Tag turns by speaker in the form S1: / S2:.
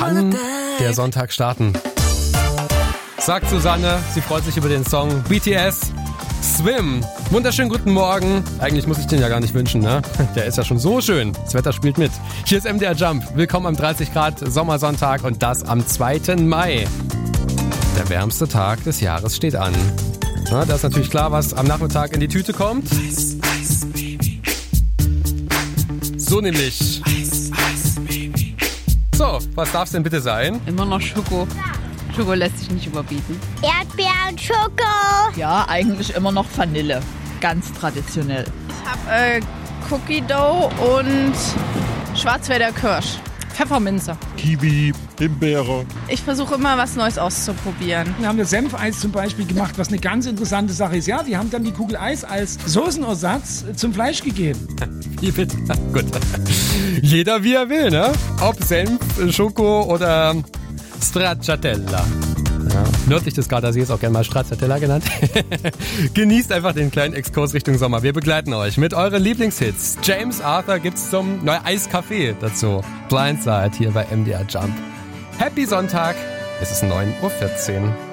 S1: kann der Sonntag starten? Sagt Susanne, sie freut sich über den Song BTS Swim. Wunderschönen guten Morgen. Eigentlich muss ich den ja gar nicht wünschen, ne? Der ist ja schon so schön. Das Wetter spielt mit. Hier ist MDR Jump. Willkommen am 30 Grad Sommersonntag und das am 2. Mai. Der wärmste Tag des Jahres steht an. Na, da ist natürlich klar, was am Nachmittag in die Tüte kommt. So nämlich. So, was darf es denn bitte sein?
S2: Immer noch Schoko. Schoko lässt sich nicht überbieten.
S3: Erdbeeren, Schoko.
S4: Ja, eigentlich immer noch Vanille. Ganz traditionell.
S5: Ich habe Cookie Dough und Schwarzwälder Kirsch.
S2: Pfefferminze.
S6: Kiwi, Himbeere.
S5: Ich versuche immer was Neues auszuprobieren.
S7: Wir haben das Senfeis zum Beispiel gemacht, was eine ganz interessante Sache ist. Ja, die haben dann die Kugel Eis als Soßenersatz zum Fleisch gegeben.
S1: Wie bitte? Gut. Jeder wie er will, ne? Ob Senf, Schoko oder Stracciatella. Ja, nördlich des Gardasees auch gerne mal Stracciatella genannt. Genießt einfach den kleinen Exkurs Richtung Sommer. Wir begleiten euch mit euren Lieblingshits. James Arthur gibt's zum Eiscafé dazu. Blindside hier bei MDR Jump. Happy Sonntag. Es ist 9:14 Uhr.